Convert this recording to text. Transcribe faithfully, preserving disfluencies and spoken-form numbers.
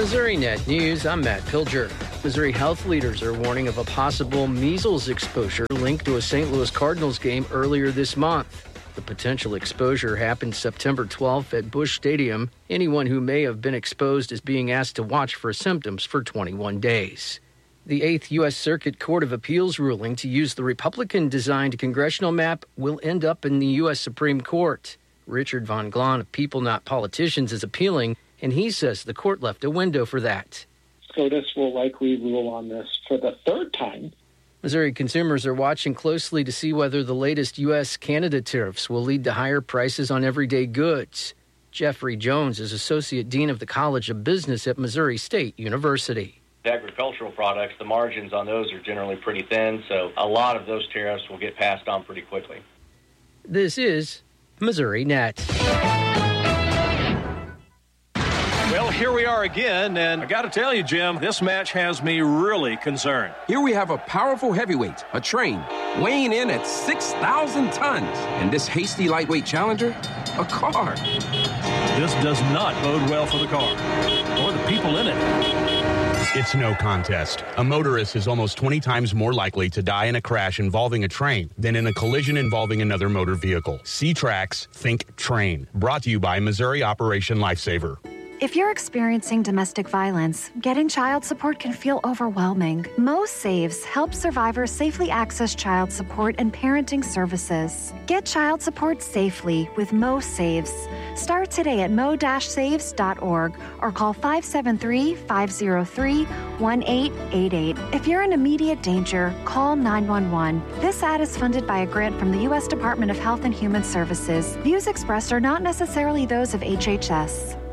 Missouri Net News, I'm Matt Pilger. Missouri health leaders are warning of a possible measles exposure linked to a Saint Louis Cardinals game earlier this month. The potential exposure happened September twelfth at Busch Stadium. Anyone who may have been exposed is being asked to watch for symptoms for twenty-one days. The eighth U S Circuit Court of Appeals ruling to use the Republican-designed congressional map will end up in the U S Supreme Court. Richard Von Glahn of People Not Politicians is appealing, and he says the court left a window for that. SCOTUS will likely rule on this for the third time. Missouri consumers are watching closely to see whether the latest U S Canada tariffs will lead to higher prices on everyday goods. Jeffrey Jones is Associate Dean of the College of Business at Missouri State University. Agricultural products, the margins on those are generally pretty thin, so a lot of those tariffs will get passed on pretty quickly. This is Missouri Net. Well, here we are again, and I got to tell you, Jim, this match has me really concerned. Here we have a powerful heavyweight, a train, weighing in at six thousand tons. And this hasty lightweight challenger, a car. This does not bode well for the car or the people in it. It's no contest. A motorist is almost twenty times more likely to die in a crash involving a train than in a collision involving another motor vehicle. C-Trax, think train. Brought to you by Missouri Operation Lifesaver. If you're experiencing domestic violence, getting child support can feel overwhelming. Mo Saves helps survivors safely access child support and parenting services. Get child support safely with Mo Saves. Start today at mo dash saves dot org or call five seven three, five zero three, one eight eight eight. If you're in immediate danger, call nine one one. This ad is funded by a grant from the U S Department of Health and Human Services. Views expressed are not necessarily those of H H S.